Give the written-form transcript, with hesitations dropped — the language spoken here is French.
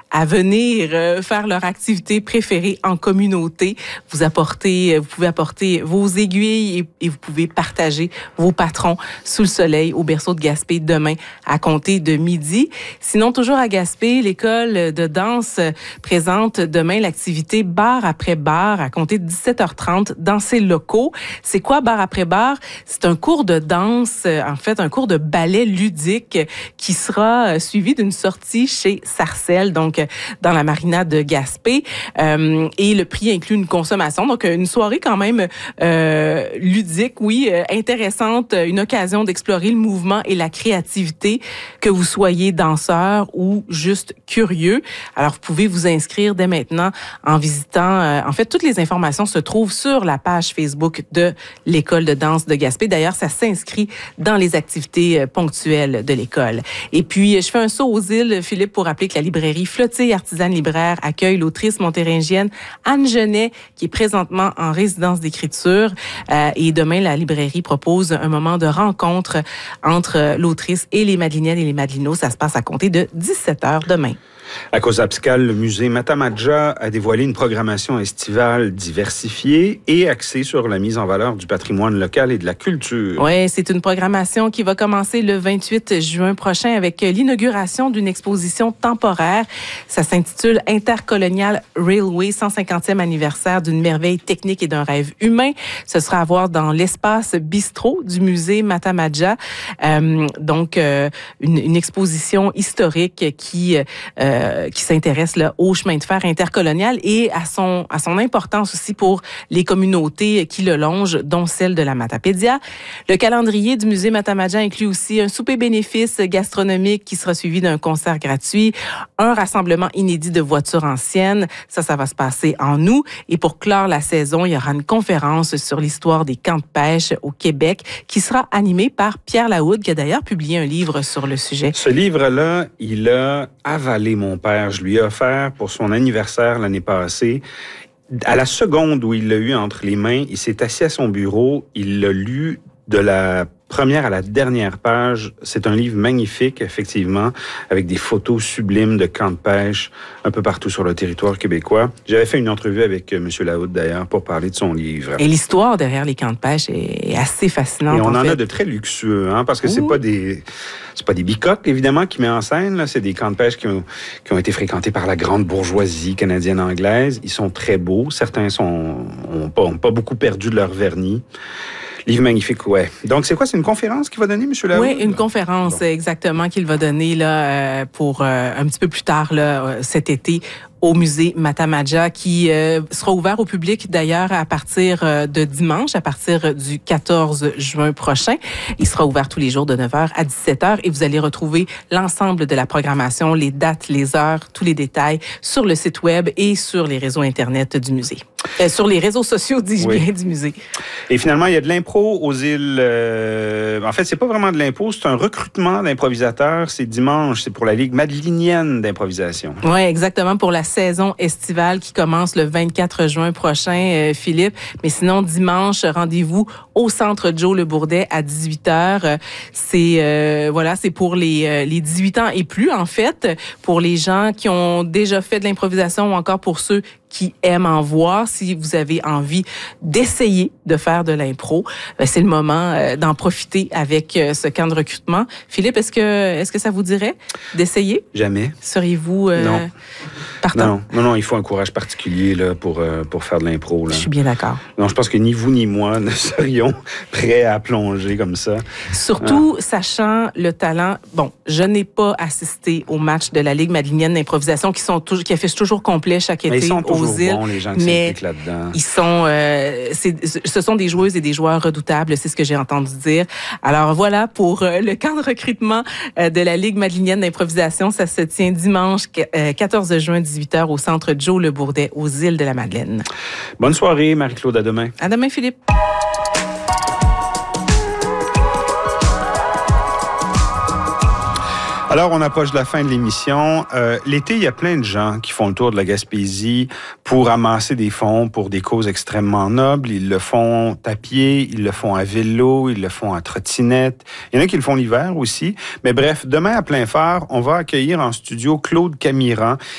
à venir faire leur activité préférée en communauté. Vous pouvez apporter vos aiguilles et vous pouvez partager vos patrons sous le soleil au berceau de Gaspé demain à compter de midi. Sinon, toujours à Gaspé, l'école de danse présente demain l'activité bar après bar à compter de 17h30 dans ses locaux. C'est quoi bar après bar? C'est un cours de danse, en fait, un cours de ballet ludique qui sera suivi d'une sortie chez Sarcelles, donc dans la marina de Gaspé. Et le prix inclut une consommation, donc une soirée quand même ludique, oui, intéressante, une occasion d'explorer le mouvement et la créativité, que vous soyez danseur ou juste curieux. Alors, vous pouvez vous inscrire dès maintenant en visitant, en fait, toutes les informations se trouvent sur la page Facebook de l'école de danse de Gaspé. D'ailleurs, ça s'inscrit dans les activités ponctuelles de l'école. Et puis, je fais un saut aux îles, Philippe, pour rappeler que la librairie Flottille Artisane Libraire accueille l'autrice montérégienne Anne Genet, qui est présentement en résidence d'écriture. Et demain, la librairie propose un moment de rencontre entre l'autrice et les Madeliniennes et les Madelinos. Ça se passe à compter de 17h demain. À cause abscale, le musée Matamadja a dévoilé une programmation estivale diversifiée et axée sur la mise en valeur du patrimoine local et de la culture. Oui, c'est une programmation qui va commencer le 28 juin prochain avec l'inauguration d'une exposition temporaire. Ça s'intitule Intercolonial Railway, 150e anniversaire d'une merveille technique et d'un rêve humain. Ce sera à voir dans l'espace bistrot du musée Matamadja. Donc, une exposition historique qui s'intéresse là, au chemin de fer intercolonial et à son importance aussi pour les communautés qui le longent, dont celle de la Matapédia. Le calendrier du musée Matamadja inclut aussi un souper bénéfice gastronomique qui sera suivi d'un concert gratuit, un rassemblement inédit de voitures anciennes. Ça va se passer en août. Et pour clore la saison, il y aura une conférence sur l'histoire des camps de pêche au Québec qui sera animée par Pierre Laoude, qui a d'ailleurs publié un livre sur le sujet. Ce livre-là, il a avalé mon père. Je lui ai offert pour son anniversaire l'année passée. À la seconde où il l'a eu entre les mains, il s'est assis à son bureau, il l'a lu de la première à la dernière page. C'est un livre magnifique, effectivement, avec des photos sublimes de camps de pêche un peu partout sur le territoire québécois. J'avais fait une entrevue avec M. Laoude, d'ailleurs, pour parler de son livre. Et l'histoire derrière les camps de pêche est assez fascinante. Et on en a de très luxueux, hein, parce que c'est pas des bicoques, évidemment, qui met en scène. Là. C'est des camps de pêche qui ont été fréquentés par la grande bourgeoisie canadienne-anglaise. Ils sont très beaux. Certains ont pas beaucoup perdu de leur vernis. Livre magnifique, ouais. Donc, c'est quoi? C'est une conférence qu'il va donner, M. Laoude? Oui, une conférence, exactement, qu'il va donner là pour un petit peu plus tard là, cet été au musée Matamadja, qui sera ouvert au public d'ailleurs à partir de dimanche, à partir du 14 juin prochain. Il sera ouvert tous les jours de 9h à 17h et vous allez retrouver l'ensemble de la programmation, les dates, les heures, tous les détails sur le site web et sur les réseaux Internet du musée. Sur les réseaux sociaux, dis-je bien, du musée. Et finalement, il y a de l'impro aux îles. En fait, c'est pas vraiment de l'impro, c'est un recrutement d'improvisateurs. C'est dimanche, c'est pour la Ligue madelinienne d'improvisation. Oui, exactement, pour la saison estivale qui commence le 24 juin prochain, Philippe. Mais sinon, dimanche, rendez-vous au Centre Joe Le Bourdet à 18h. C'est pour les 18 ans et plus, en fait, pour les gens qui ont déjà fait de l'improvisation ou encore pour ceux qui aiment en voir. Si vous avez envie d'essayer de faire de l'impro, c'est le moment d'en profiter avec ce camp de recrutement. Philippe, est-ce que ça vous dirait d'essayer? Jamais. Seriez-vous partant? Non, il faut un courage particulier là, pour faire de l'impro. Là. Je suis bien d'accord. Non, je pense que ni vous ni moi ne serions prêts à plonger comme ça. Surtout, sachant le talent. Bon, je n'ai pas assisté au match de la Ligue madelinienne d'improvisation qui affiche toujours complet chaque été. Mais ils sont toujours îles, bons, les gens qui s'impliquent là-dedans. Ils sont, ce sont des joueuses et des joueurs redoutables, c'est ce que j'ai entendu dire. Alors voilà pour le camp de recrutement de la Ligue madelinienne d'improvisation. Ça se tient dimanche 14 juin 18h au Centre Joe Le Bourdet aux îles de la Madeleine. Bonne soirée, Marie-Claude. À demain. À demain, Philippe. Alors, on approche de la fin de l'émission. L'été, il y a plein de gens qui font le tour de la Gaspésie pour amasser des fonds pour des causes extrêmement nobles. Ils le font à pied, ils le font à vélo, ils le font à trottinette. Il y en a qui le font l'hiver aussi. Mais bref, demain, à plein phare, on va accueillir en studio Claude Camiran.